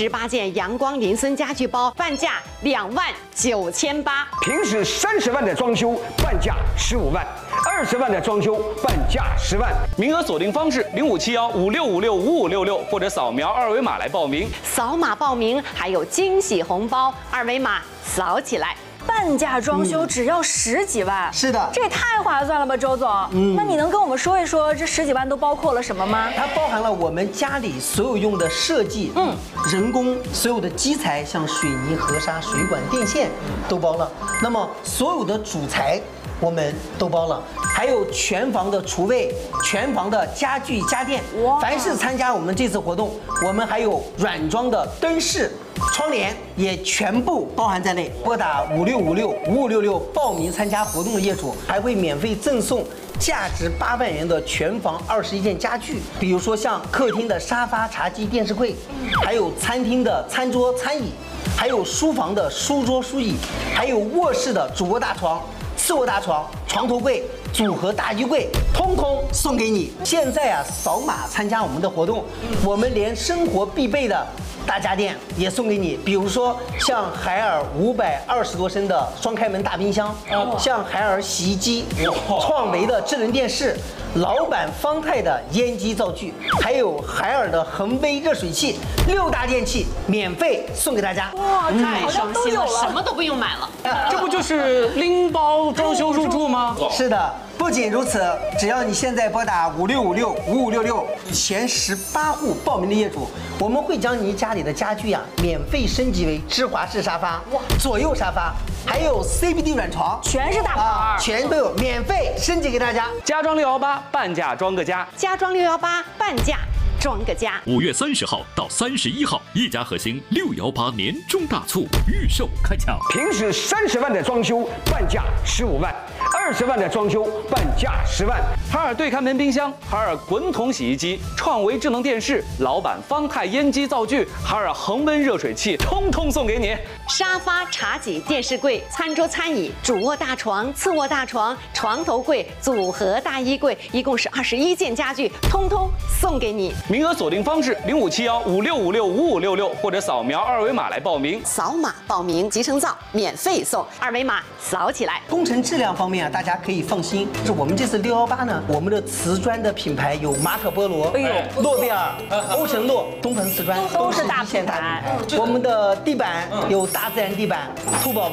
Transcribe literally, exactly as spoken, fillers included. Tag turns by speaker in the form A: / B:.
A: 十八件阳光林森家具包，半价两万九千八。
B: 平时三十万的装修，半价十五万；二十万的装修，半价十万。
C: 名额锁定方式：零五七幺五六五六五五六六，或者扫描二维码来报名。
A: 扫码报名还有惊喜红包，二维码扫起来。
D: 半价装修只要十几万，
E: 是的，
D: 这也太划算了吧，周总。嗯，那你能跟我们说一说这十几万都包括了什么吗？
E: 它包含了我们家里所有用的设计，嗯，人工所有的基材，像水泥、河沙、水管、电线都包了。那么所有的主材我们都包了，还有全房的厨卫、全房的家具家电。哇！凡是参加我们这次活动，我们还有软装的灯饰。 窗帘也全部包含在内。拨打五六五六五五六六报名参加活动的业主，还会免费赠送价值八万元的全房二十一件家具，比如说像客厅的沙发、茶几、电视柜，还有餐厅的餐桌、餐椅，还有书房的书桌、书椅，还有卧室的主卧大床、次卧大床、床头柜。 组合大衣柜，通通送给你。现在啊，扫码参加我们的活动，我们连生活必备的大家电也送给你，比如说像海尔五百二十多升的双开门大冰箱，像海尔洗衣机，创维的智能电视，老板方太的烟机灶具，还有海尔的恒威热水器，六大电器免费送给大家。
D: 哇，这
A: 太
D: 好像
A: 省心了，
D: 都有了，
A: 什么都不用买了。
C: 这不就是拎包装修入住吗？
E: 是的。 不仅如此，只要你现在拨打五六五六五五六六前十八户报名的业主，我们会将您家里的家具呀、啊、免费升级为芝华士沙发、左右沙发，还有 C B D 软床，
D: 全是大牌、
E: 啊，全都有免费升级给大家。
C: 家装六幺八，半价装个家。
A: 家装六幺八，半价装个家。
F: 五月三十号到三十一号，一家核心六幺八年中大促预售开抢。
B: 平时三十万的装修，半价十五万；二十万的装修，半价十万。
C: 海尔对看门冰箱、海尔滚筒洗衣机、创维智能电视、老板方太烟机灶具、海尔恒温热水器，通通送给你。
A: 沙发、茶几、电视柜、餐桌、餐椅、主卧大床、次卧大床、床头柜、组合大衣柜，一共是二十一件家具，通通送给你。
C: 名额锁定方式：零五七幺五六五六五五六六，或者扫描二维码来报名。
A: 扫码报名，集成灶免费送，二维码扫起来。
E: 工程质量方面啊，大家可以放心，就是我们这次六幺八呢，我们的瓷砖的品牌有马可波罗、
D: 哎呦、
E: 诺贝尔、欧诚诺、东鹏瓷砖，
D: 都是大
E: 一线
D: 品牌。
E: 我们的地板有大自然地板、兔宝宝。